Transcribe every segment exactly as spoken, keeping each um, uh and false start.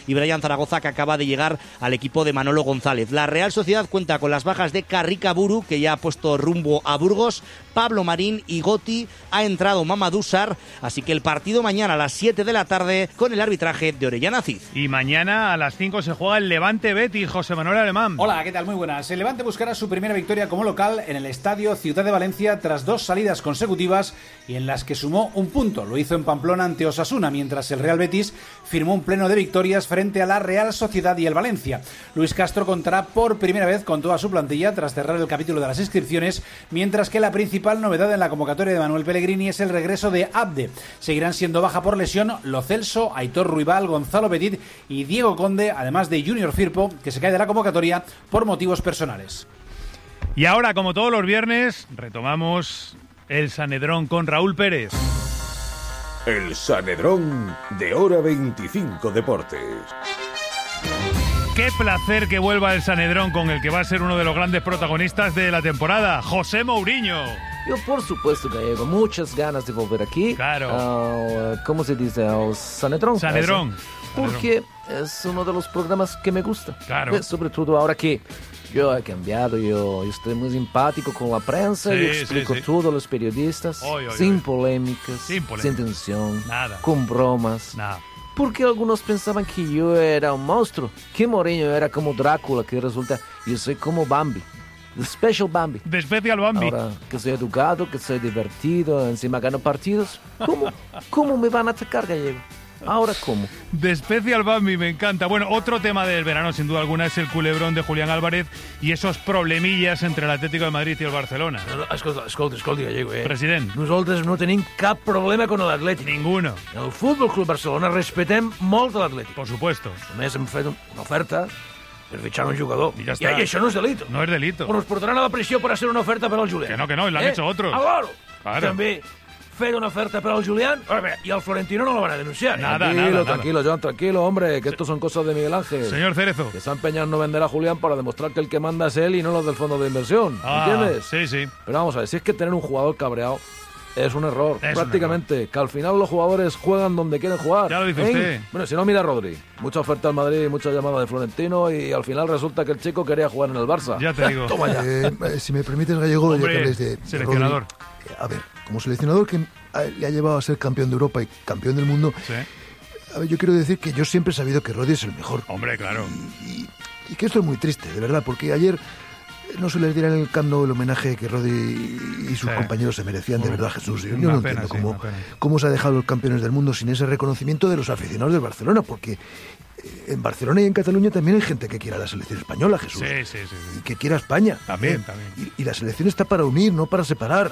y Brian Zaragoza, que acaba de llegar al equipo de Manolo González. La Real Sociedad cuenta con las bajas de Carricaburu, que ya ha puesto rumbo a Burgos, Pablo Marín y Goti, ha entrado Mamadou Sarr, así que el partido mañana a las siete de la tarde con el arbitraje de Orellana Cid. Y mañana a las cinco se juega el Levante Betis. José Manuel Alemán. Hola, ¿qué tal? Muy buenas. El Levante buscará su primera victoria como local en el Estadio Ciudad de Valencia tras dos salidas consecutivas y en las que sumó un punto. Lo hizo en Pamplona ante Osasuna, mientras el Real Betis firmó un pleno de victorias frente a la Real Sociedad y el Valencia. Luis Castro contará por primera vez con toda su plantilla tras cerrar el capítulo de las inscripciones, mientras que la principal novedad en la convocatoria de Manuel Pellegrini es el regreso de Abde. Seguirán siendo baja por lesión Lo Celso, Aitor Ruibal, Gonzalo Petit y Diego Conde, además de Junior Firpo, que se cae de la convocatoria por motivos personales. Y ahora, como todos los viernes, retomamos el Sanedrón con Raúl Pérez. El Sanedrón de Hora veinticinco Deportes. Qué placer que vuelva el Sanedrón, con el que va a ser uno de los grandes protagonistas de la temporada, José Mourinho. Yo, por supuesto, Gallego, muchas ganas de volver aquí. Claro. Uh, ¿Cómo se dice? Al Sanedrón. Sanedrón. Porque es uno de los programas que me gusta. Claro. Eh, sobre todo ahora que yo he cambiado, yo, yo estoy muy simpático con la prensa, sí, yo explico sí, sí. todo a los periodistas, Oy, oy, sin, oy. Polémicas, sin polémicas, sin tensión, nada, con bromas. Nada. Porque algunos pensaban que yo era un monstruo, que Mourinho era como Drácula, que resulta yo soy como Bambi. The Special Bambi. The Special Bambi. Ahora que soy educado, que soy divertido, encima gano partidos. ¿Cómo? ¿Cómo me van a atacar, Gallego? Ahora, ¿cómo? The Special Bambi, me encanta. Bueno, otro tema del verano, sin duda alguna, es el culebrón de Julián Álvarez y esos problemillas entre el Atlético de Madrid y el Barcelona. Escolta, escolta, escolta, Gallego, eh? President. Nosaltres no tenim cap problema con l'Atlètic. Ninguno. El Futbol Club Barcelona respetem molt l'Atlètic. Por supuesto. Només hem fet una oferta per fitxar un jugador. I ja està. I, I això no és delito. No es delito. Però nos portaran a la pressió per hacer una oferta per al Julián. Que no, que no, l'han eh? hecho otros. Ah, claro. Claro. També fer una oferta per al Julián. A ver, y al Florentino no lo van a denunciar. Nada, tranquilo, nada, tranquilo, John, tranquilo, hombre, que esto son cosas de Miguel Ángel. Señor Cerezo. Que se ha empeñado en no vender a Julián para demostrar que el que manda es él y no los del fondo de inversión. Ah, ¿Entiendes? sí, sí. Pero vamos a ver, si es que tener un jugador cabreado es un error, Es prácticamente. un error. Que al final los jugadores juegan donde quieren jugar. Ya lo dice ¿eh? usted. Bueno, si no, mira a Rodri. Mucha oferta al Madrid, muchas llamadas de Florentino y al final resulta que el chico quería jugar en el Barça. Ya te digo. Toma ya. Eh, si me permites, Gallego, Hombre, ya que hables de, de seleccionador. Rodri, a ver, como seleccionador que le ha llevado a ser campeón de Europa y campeón del mundo, Sí. a ver, yo quiero decir que yo siempre he sabido que Rodri es el mejor. Hombre, claro. Y, y, y que esto es muy triste, de verdad, porque ayer no se les diera en el Camp Nou el homenaje que Rodri y sus Sí. compañeros se merecían, de Una- verdad, Jesús. Yo una no pena, entiendo sí, cómo, una pena. cómo se ha dejado los campeones del mundo sin ese reconocimiento de los aficionados del Barcelona, porque eh, en Barcelona y en Cataluña también hay gente que quiera a la selección española, Jesús. Sí, sí, sí. sí. Y que quiera a España. También, ¿eh? también. Y, y la selección está para unir, no para separar.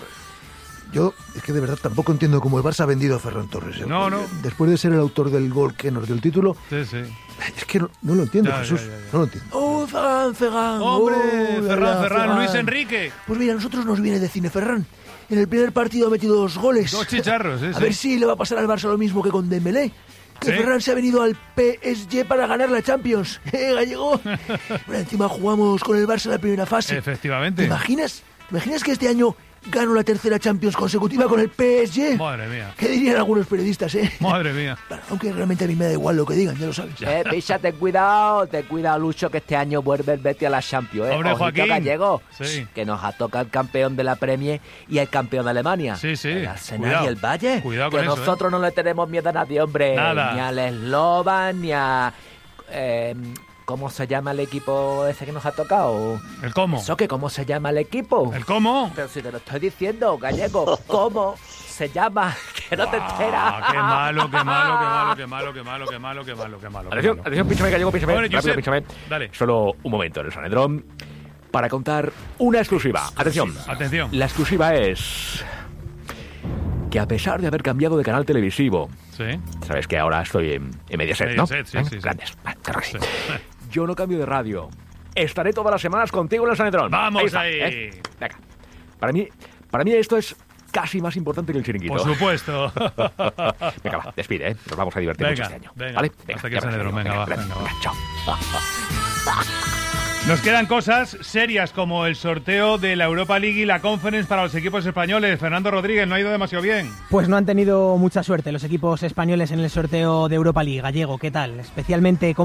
Yo, es que de verdad tampoco entiendo cómo el Barça ha vendido a Ferran Torres. ¿eh? No, no. Después de ser el autor del gol que nos dio el título, Sí, sí. es que no, no lo entiendo, Ya, Jesús. ya, ya, ya. No lo entiendo. ¡Oh, Ferran, Ferran! Hombre, oh, Ferran, verdad, Ferran, Luis Enrique. Pues mira, a nosotros nos viene de cine Ferran. En el primer partido ha metido dos goles. Dos chicharros, sí, A sí. ver si le va a pasar al Barça lo mismo que con Dembélé. Que Sí. Ferran se ha venido al P S G para ganar la Champions. ¿Eh, Gallego? Bueno, encima jugamos con el Barça en la primera fase. ¿Te Efectivamente. imaginas? ¿Te imaginas que este año gano la tercera Champions consecutiva con el P S G? Madre mía. ¿Qué dirían algunos periodistas, eh? Madre mía. Bueno, aunque realmente a mí me da igual lo que digan, ya lo sabes. Eh, picha, ten cuidado, ten cuidado, Lucho, que este año vuelve el Betis a la Champions, ¿eh? Hombre, Ojito, Joaquín. Gallego, Sí. que nos ha tocado el campeón de la Premier y el campeón de Alemania. Sí, sí. El Arsenal Cuidado. y el Valle. Cuidado que con eso, ¿eh? nosotros no le tenemos miedo a nadie, hombre. Nada. Ni al Slovan, ni a... Eh, ¿Cómo se llama el equipo ese que nos ha tocado? ¿El cómo? ¿Eso que cómo se llama el equipo? ¿El cómo? Pero si te lo estoy diciendo, Gallego, ¿cómo se llama? Que no te enteras. Ah, qué malo, qué malo, qué malo, qué malo, qué malo, qué malo, qué malo, qué malo. qué Atención, malo. atención, píchame, Gallego, píchame. Hombre, Rápido, Josep, píchame. dale. Solo un momento en el Sanedrón para contar una exclusiva. Atención. Atención. La exclusiva es que a pesar de haber cambiado de canal televisivo, Sí. sabes que ahora estoy en, en Mediaset, ¿no? Mediaset, sí, ¿Eh? sí, sí. Grandes. Ah, claro que sí. Sí. Yo no cambio de radio. Estaré todas las semanas contigo en el Sanedrón. Vamos está, ahí. ¿eh? Venga. Para mí, para mí esto es casi más importante que el chiringuito. Por supuesto. Venga, va, despide, ¿eh? Nos vamos a divertir Venga, mucho este año. venga. ¿Vale? Hasta que ya el Sanedrón. me Venga, va, gracias. venga, va. Chao. Nos quedan cosas serias como el sorteo de la Europa League y la Conference para los equipos españoles. Fernando Rodríguez, no ha ido demasiado bien. Pues no han tenido mucha suerte los equipos españoles en el sorteo de Europa League. Gallego, ¿qué tal? Especialmente